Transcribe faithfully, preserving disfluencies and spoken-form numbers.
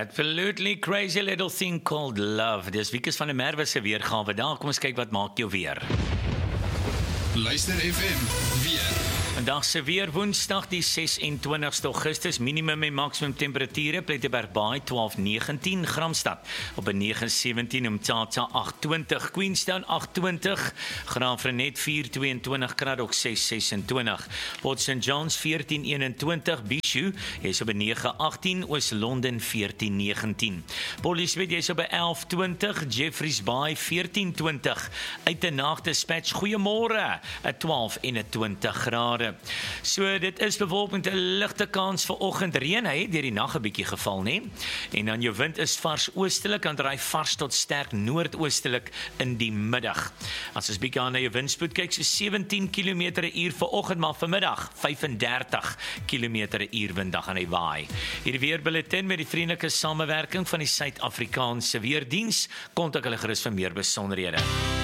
Absolutely crazy little thing called love. Dis Wieke van der Merwe se weergawe. Daar kom ons kyk wat maak jou weer. Luister F M, weer. Vandag se weer Woensdag die ses en twintigste Augustus, minimum en maksimum temperature, Plettenberg Baai twaalf negentien, Gramstad op 'n negen sewentien, Umtata agt twintig, Queenstown agt twintig, Graafrenet vier tweeëntwintig, Kraddock ses sesentwintig, Port Saint John's veertien eenentwintig, Bishu jy's op 'n negen agttien, Oos-London veertien negentien, Port Elizabeth jy's op 'n elf twintig, Jeffreys Bay veertien twintig, Uitenhage Dispatch goeiemôre, 'n twaalf eenentwintig grade. So dit is bewolk met 'n ligte kans vir oggend reën, hy het deur die nag 'n bietjie geval, nê? En dan jou wind is vars oostelik en draai vars tot sterk noordoostelik in die middag. As ons bietjie aan na jou windspoed kyk, so sewentien kilometer per uur vir oggend, maar vanmiddag vyfendertig kilometer per uur windag aan hy waai. Hierdie weerbulletin met die vriendelike samewerking van die Suid-Afrikaanse Weerdiens, kontak hulle gerus vir meer besonderhede.